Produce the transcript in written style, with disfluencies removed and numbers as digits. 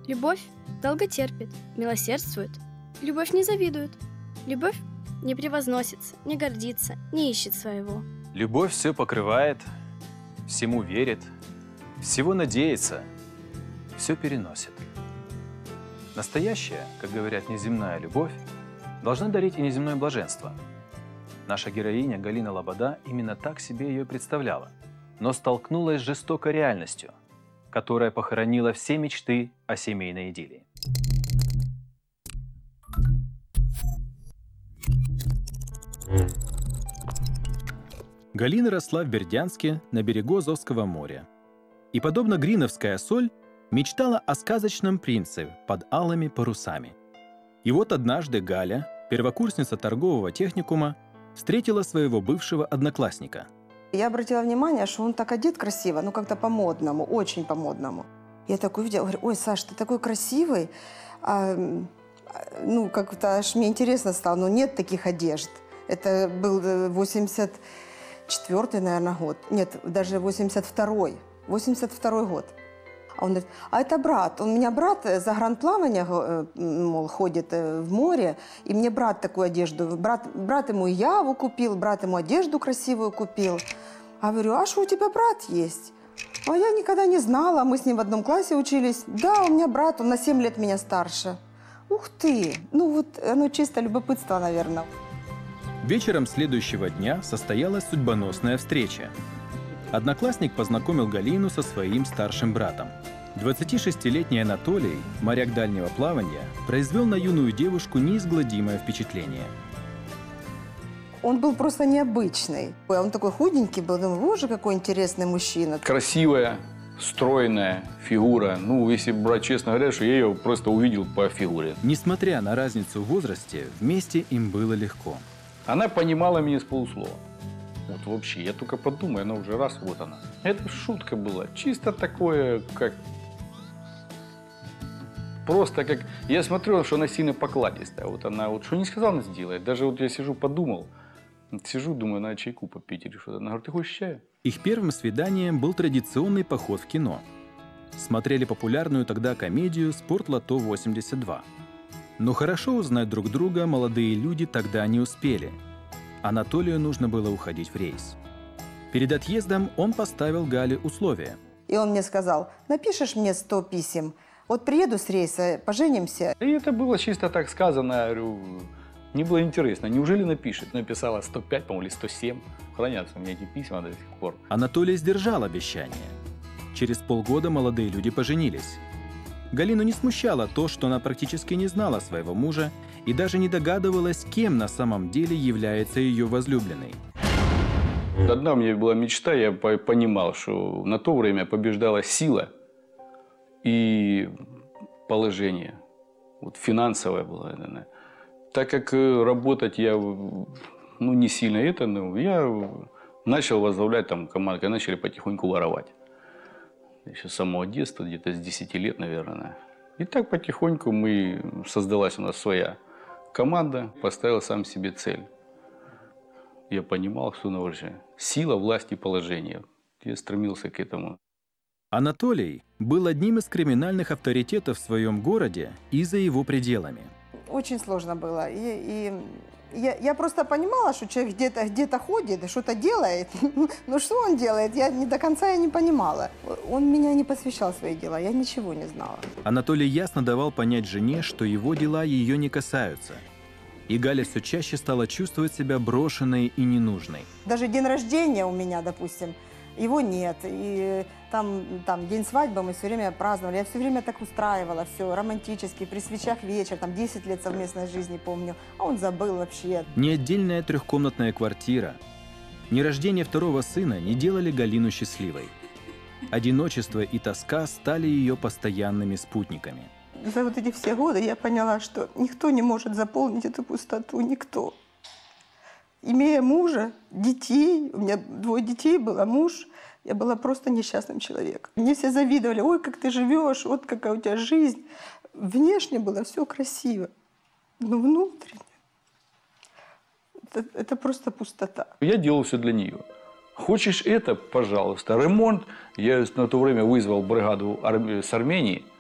Любовь долго терпит, милосердствует. Любовь не завидует. Любовь не превозносится, не гордится, не ищет своего. Любовь все покрывает, всему верит, всего надеется, все переносит. Настоящая, как говорят, неземная любовь должна дарить и неземное блаженство. Наша героиня Галина Лобода именно так себе ее представляла, но столкнулась с жестокой реальностью, которая похоронила все мечты о семейной идиллии. Галина росла в Бердянске на берегу Азовского моря. И, подобно гриновская соль, мечтала о сказочном принце под алыми парусами. И вот однажды Галя, первокурсница торгового техникума, встретила своего бывшего одноклассника. Я обратила внимание, что он так одет красиво, ну как-то по-модному, очень по-модному. Я так увидела, говорю: ой, Саш, ты такой красивый. Ну, как-то аж мне интересно стало, но нет таких одежд. Это был 84-й, наверное, год. Нет, даже 82-й. 82-й год. А он говорит: а это брат. У меня брат загранплавания, мол, ходит в море, и мне брат такую одежду. Брат ему Яву купил, брат ему одежду красивую купил. А говорю: а что у тебя брат есть? А я никогда не знала, мы с ним в одном классе учились. Да, у меня брат, он на 7 лет меня старше. Ух ты! Ну вот, оно чисто любопытство, наверное. Вечером следующего дня состоялась судьбоносная встреча. Одноклассник познакомил Галину со своим старшим братом. 26-летний Анатолий, моряк дальнего плавания, произвел на юную девушку неизгладимое впечатление. Он был просто необычный. Он такой худенький был, думаю, боже, какой интересный мужчина. Красивая, стройная фигура. Ну, если брать честно говоря, что я ее просто увидел по фигуре. Несмотря на разницу в возрасте, вместе им было легко. Она понимала меня с полуслова. Вот вообще, я только подумаю, она уже раз, вот она. Это шутка была, чисто такое, как... Просто как... Я смотрел, что она сильно покладистая. Вот она, вот что не сказала, она сделает. Даже вот я сижу, подумал, сижу, думаю, надо чайку попить или что-то. Она говорит: ты хочешь чаю? Их первым свиданием был традиционный поход в кино. Смотрели популярную тогда комедию «Спортлото-82». Но хорошо узнать друг друга молодые люди тогда не успели. Анатолию нужно было уходить в рейс. Перед отъездом он поставил Гале условия. И он мне сказал: напишешь мне 100 писем, вот приеду с рейса, поженимся. И это было чисто так сказано, я говорю, мне было интересно, неужели напишет? Написала 105, по-моему, или 107. Хранятся у меня эти письма до сих пор. Анатолий сдержал обещание. Через полгода молодые люди поженились. Галину не смущало то, что она практически не знала своего мужа и даже не догадывалась, кем на самом деле является ее возлюбленный. Одна у меня была мечта, я понимал, что на то время побеждала сила и положение. Вот финансовое было. Наверное. Так как работать я не сильно я начал возглавлять там команду, когда начали потихоньку воровать. Еще с самого детства, где-то с 10 лет, наверное. И так потихоньку создалась у нас своя команда, поставил сам себе цель. Я понимал, что на уже сила, власть и положение. Я стремился к этому. Анатолий был одним из криминальных авторитетов в своем городе и за его пределами. Очень сложно было. Я просто понимала, что человек где-то ходит, что-то делает. Но что он делает, я не до конца не понимала. Он меня не посвящал в свои дела, я ничего не знала. Анатолий ясно давал понять жене, что его дела ее не касаются. И Галя все чаще стала чувствовать себя брошенной и ненужной. Даже день рождения у меня, допустим, его нет. И там день свадьбы мы все время праздновали. Я все время так устраивала, все романтически, при свечах вечер, 10 лет совместной жизни помню. А он забыл вообще. Ни отдельная трехкомнатная квартира, ни рождение второго сына не делали Галину счастливой. Одиночество и тоска стали ее постоянными спутниками. За вот эти все годы я поняла, что никто не может заполнить эту пустоту, никто. Имея мужа, детей, у меня 2 детей было, муж, я была просто несчастным человеком. Мне все завидовали: ой, как ты живешь, вот какая у тебя жизнь. Внешне было все красиво, но внутренне это просто пустота. Я делал все для нее. Хочешь это, пожалуйста. Ремонт. Я на то время вызвал бригаду с Армении.